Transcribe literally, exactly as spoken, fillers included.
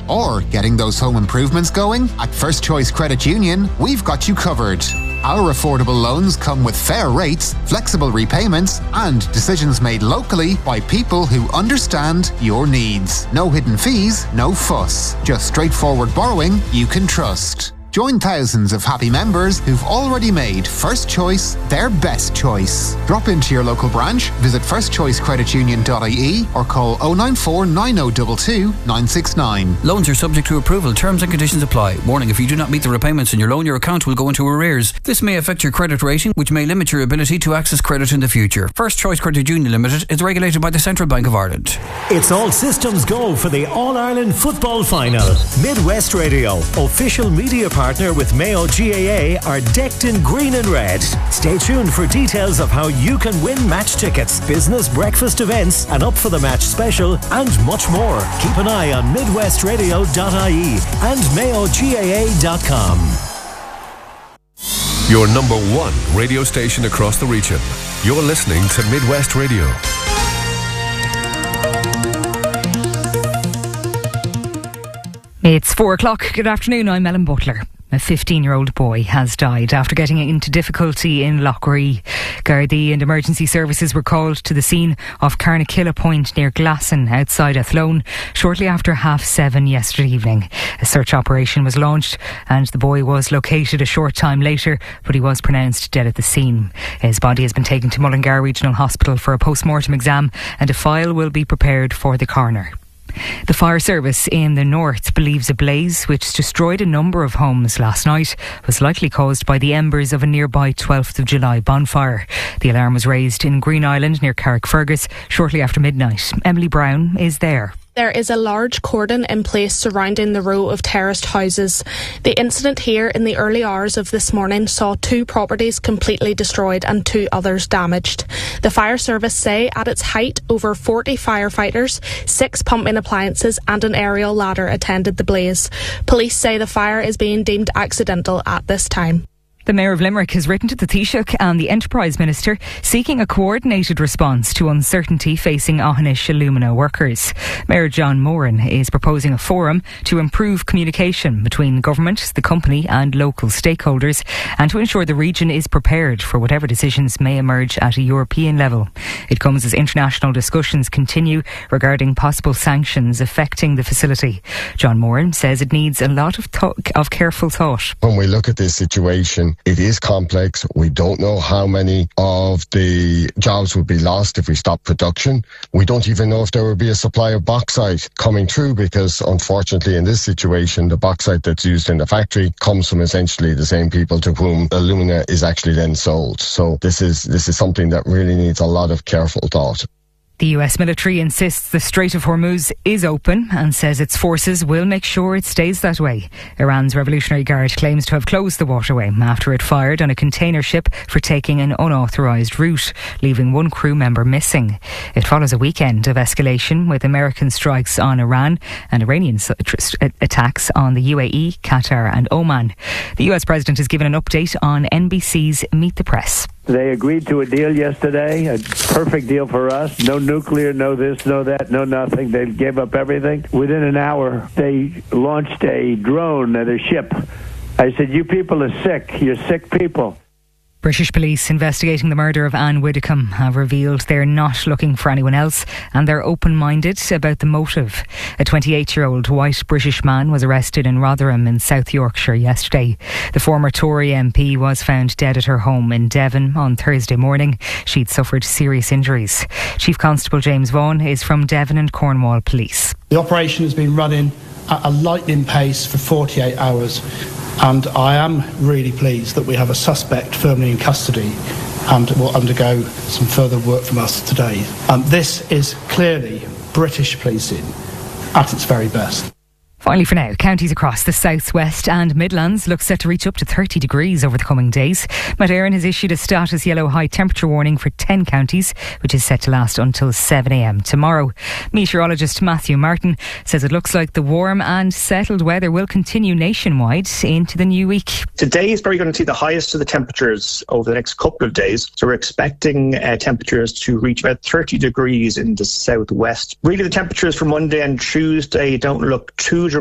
or getting those home improvements going? At First Choice Credit Union, we've got you covered. Our affordable loans come with fair rates, flexible repayments, and decisions made locally by people who understand your needs. No hidden fees, no fuss. Just straightforward borrowing you can trust. Join thousands of happy members who've already made First Choice their best choice. Drop into your local branch, visit first choice credit union dot I E or call oh nine four nine oh two two nine six nine. Loans are subject to approval. Terms and conditions apply. Warning, if you do not meet the repayments in your loan, your account will go into arrears. This may affect your credit rating, which may limit your ability to access credit in the future. First Choice Credit Union Limited is regulated by the Central Bank of Ireland. It's all systems go for the All-Ireland Football Final. Midwest Radio, official media partner partner with Mayo G A A, are decked in green and red. Stay tuned for details of how you can win match tickets, business breakfast events, an Up for the Match special, and much more. Keep an eye on midwest radio dot I E and mayo g a a dot com. Your number one radio station across the region. You're listening to Midwest Radio. It's four o'clock. Good afternoon, I'm Ellen Butler. A fifteen-year-old boy has died after getting into difficulty in Loughrea. Gardaí and emergency services were called to the scene of Carnakilla Point near Glasson outside Athlone shortly after half seven yesterday evening. A search operation was launched and the boy was located a short time later, but he was pronounced dead at the scene. His body has been taken to Mullingar Regional Hospital for a post-mortem exam and a file will be prepared for the coroner. The fire service in the north believes a blaze which destroyed a number of homes last night was likely caused by the embers of a nearby twelfth of July bonfire. The alarm was raised in Green Island near Carrickfergus shortly after midnight. Emily Brown is there. There is a large cordon in place surrounding the row of terraced houses. The incident here in the early hours of this morning saw two properties completely destroyed and two others damaged. The fire service say at its height over forty firefighters, six pumping appliances and an aerial ladder attended the blaze. Police say the fire is being deemed accidental at this time. The Mayor of Limerick has written to the Taoiseach and the Enterprise Minister seeking a coordinated response to uncertainty facing Aughinish alumina workers. Mayor John Moran is proposing a forum to improve communication between government, the company and local stakeholders and to ensure the region is prepared for whatever decisions may emerge at a European level. It comes as international discussions continue regarding possible sanctions affecting the facility. John Moran says it needs a lot of, th- of careful thought. When we look at this situation, it is complex. We don't know how many of the jobs would be lost if we stop production. We don't even know if there will be a supply of bauxite coming through because, unfortunately, in this situation, the bauxite that's used in the factory comes from essentially the same people to whom alumina is actually then sold. So this is this is something that really needs a lot of careful thought. The U S military insists the Strait of Hormuz is open and says its forces will make sure it stays that way. Iran's Revolutionary Guard claims to have closed the waterway after it fired on a container ship for taking an unauthorised route, leaving one crew member missing. It follows a weekend of escalation with American strikes on Iran and Iranian attacks on the U A E, Qatar and Oman. The U S President has given an update on N B C's Meet the Press. They agreed to a deal yesterday, a perfect deal for us. No nuclear, no this, no that, no nothing. They gave up everything. Within an hour, they launched a drone at a ship. I said, you people are sick. You're sick people. British police investigating the murder of Anne Widdecombe have revealed they're not looking for anyone else and they're open-minded about the motive. A twenty-eight-year-old white British man was arrested in Rotherham in South Yorkshire yesterday. The former Tory M P was found dead at her home in Devon on Thursday morning. She'd suffered serious injuries. Chief Constable James Vaughan is from Devon and Cornwall Police. The operation has been running at a lightning pace for forty-eight hours. And I am really pleased that we have a suspect firmly in custody and will undergo some further work from us today. Um, this is clearly British policing at its very best. Finally for now, counties across the southwest and Midlands look set to reach up to thirty degrees over the coming days. Met Éireann has issued a status yellow high temperature warning for ten counties, which is set to last until seven a m tomorrow. Meteorologist Matthew Martin says it looks like the warm and settled weather will continue nationwide into the new week. Today is probably going to see the highest of the temperatures over the next couple of days. So we're expecting uh, temperatures to reach about thirty degrees in the southwest. Really the temperatures for Monday and Tuesday don't look too